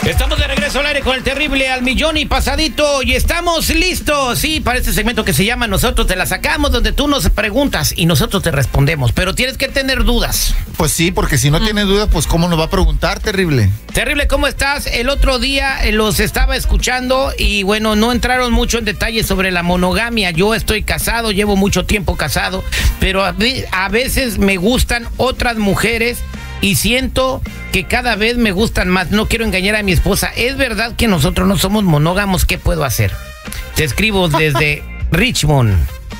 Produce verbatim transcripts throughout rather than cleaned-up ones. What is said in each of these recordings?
Estamos de regreso al aire con el terrible al millón y pasadito y estamos listos, sí, para este segmento que se llama Nosotros te la sacamos, donde tú nos preguntas y nosotros te respondemos, pero tienes que tener dudas. Pues sí, porque si no mm. tienes dudas, pues ¿cómo nos va a preguntar, terrible? Terrible, ¿cómo estás? El otro día los estaba escuchando y bueno, no entraron mucho en detalles sobre la monogamia. Yo estoy casado, llevo mucho tiempo casado, pero a, a veces me gustan otras mujeres y siento que cada vez me gustan más. No quiero engañar a mi esposa. ¿Es verdad que nosotros no somos monógamos? ¿Qué puedo hacer? Te escribo desde Richmond.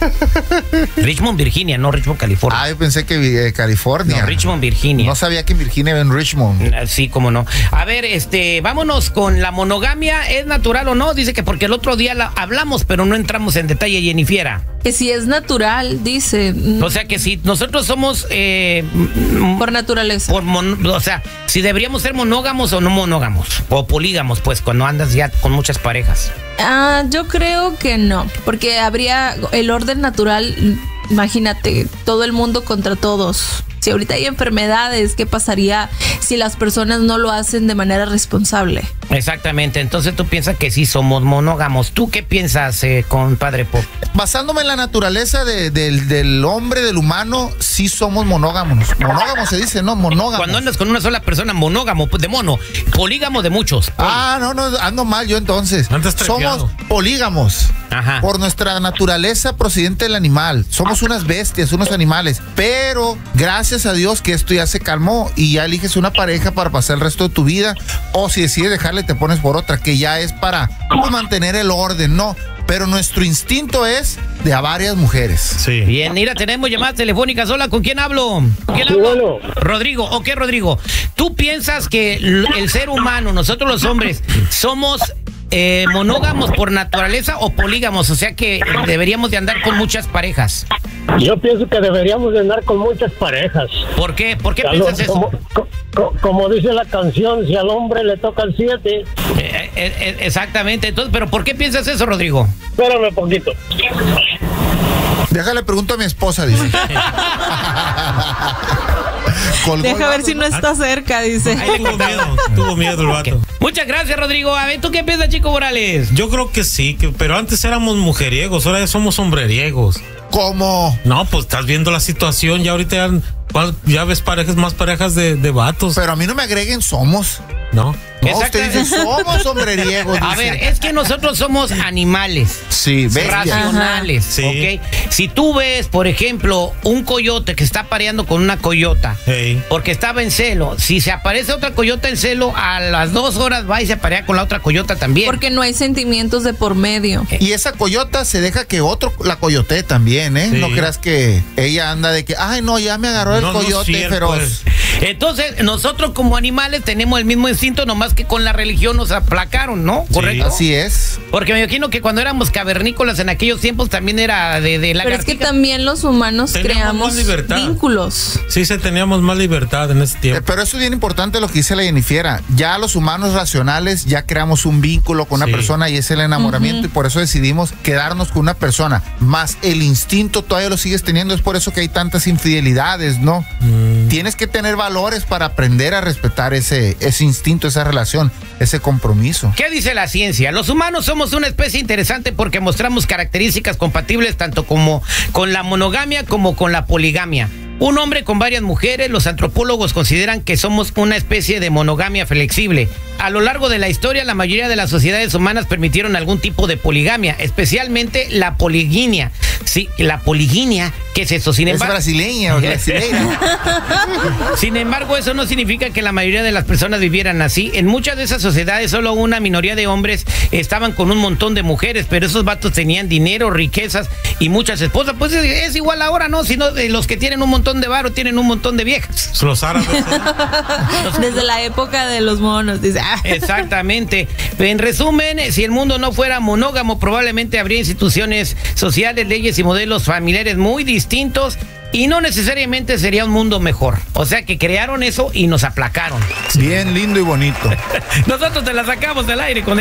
Richmond, Virginia, no Richmond, California. Ah, yo pensé que eh, California. No, Richmond, Virginia. No sabía que en Virginia era en Richmond. Sí, cómo no. A ver, este, vámonos con la monogamia. ¿Es natural o no? Dice que porque el otro día la hablamos, pero no entramos en detalle, Jennifiera. Que si es natural, dice. O sea, que si nosotros somos... Eh, por naturaleza. Por mon, o sea, si deberíamos ser monógamos o no monógamos. O polígamos, pues, cuando andas ya con muchas parejas. Ah, yo creo que no. Porque habría el orden natural, imagínate, todo el mundo contra todos. Si ahorita hay enfermedades, ¿qué pasaría si las personas no lo hacen de manera responsable? Exactamente, entonces tú piensas que sí somos monógamos. ¿Tú qué piensas, eh, compadre Pop? Basándome en la naturaleza de, de, del hombre, del humano, sí somos monógamos. Monógamos se dice, ¿no? Monógamos. Cuando andas con una sola persona, monógamo, de mono. Polígamo de muchos. Pol. Ah, no, no, ando mal yo entonces. Somos polígamos. Ajá. Por nuestra naturaleza procedente del animal. Somos unas bestias, unos animales. Pero gracias a Dios que esto ya se calmó y ya eliges una pareja para pasar el resto de tu vida. O si decides dejarle, te pones por otra, que ya es para pues, mantener el orden, ¿no? Pero nuestro instinto es de a varias mujeres. Sí. Bien, mira, tenemos llamadas telefónicas. Hola, ¿con quién hablo? ¿Con quién hablo? Bueno. Rodrigo. ¿O qué, Rodrigo? ¿Tú piensas que el ser humano, nosotros los hombres, somos eh, monógamos por naturaleza o polígamos? O sea que deberíamos de andar con muchas parejas. Yo pienso que deberíamos de andar con muchas parejas. ¿Por qué? ¿Por qué Al, piensas eso? Como, co, como dice la canción, si al hombre le tocan siete. Eh, eh, eh, exactamente. Entonces, ¿pero por qué piensas eso, Rodrigo? Espérame un poquito. Déjale, pregunto a mi esposa, dice. Deja ver si no está cerca, dice. Tuvo miedo, tuvo miedo el vato. Muchas gracias, Rodrigo. A ver, ¿tú qué piensas, Chico Morales? Yo creo que sí, que, pero antes éramos mujeriegos, ahora ya somos hombreriegos. ¿Cómo? No, pues estás viendo la situación, ya ahorita ya, ya ves parejas, más parejas de, de vatos. Pero a mí no me agreguen somos. No. No, usted dice somos hombreriegos. A dice. ver, es que nosotros somos animales. Sí, bestias. Racionales. Sí. ¿Ok? Si tú ves, por ejemplo, un coyote que está pareando con una coyota, hey. porque estaba en celo, si se aparece otra coyota en celo, a las dos horas va y se aparea con la otra coyota también. Porque no hay sentimientos de por medio. Y esa coyota se deja que otro la coyotee también, ¿eh? Sí. No creas que ella anda de que, ay, no, ya me agarró el no, coyote no feroz. Pues. Entonces, nosotros como animales tenemos el mismo instinto, nomás que con la religión nos aplacaron, ¿no? Sí. ¿Correcto? Así es. Porque me imagino que cuando éramos cavernícolas en aquellos tiempos también era de, de la. Pero es que también los humanos teníamos creamos vínculos. Sí, se teníamos más libertad en ese tiempo. Eh, pero eso es bien importante lo que dice la Jennifiera. Ya los humanos racionales ya creamos un vínculo con una sí. persona y es el enamoramiento uh-huh. y por eso decidimos quedarnos con una persona. Más el instinto todavía lo sigues teniendo, es por eso que hay tantas infidelidades, ¿no? Mm. Tienes que tener valores para aprender a respetar ese, ese instinto, esa relación, ese compromiso. ¿Qué dice la ciencia? Los humanos somos una especie interesante porque mostramos características compatibles tanto como con la monogamia como con la poligamia. Un hombre con varias mujeres, los antropólogos consideran que somos una especie de monogamia flexible. A lo largo de la historia, la mayoría de las sociedades humanas permitieron algún tipo de poligamia, especialmente la poliginia. Sí, la poliginia, ¿qué es eso? Sin embargo, es brasileña o brasileña. Sin embargo, eso no significa que la mayoría de las personas vivieran así. En muchas de esas sociedades, solo una minoría de hombres estaban con un montón de mujeres, pero esos vatos tenían dinero, riquezas y muchas esposas. Pues es, es igual ahora, ¿no? Sino de los que tienen un montón de varo tienen un montón de viejas. Los árabes. ¿eh? Desde la época de los monos, dice. Exactamente. En resumen, si el mundo no fuera monógamo, probablemente habría instituciones sociales, leyes y modelos familiares muy distintos y no necesariamente sería un mundo mejor. O sea que crearon eso y nos aplacaron. Bien lindo y bonito. Nosotros te la sacamos del aire con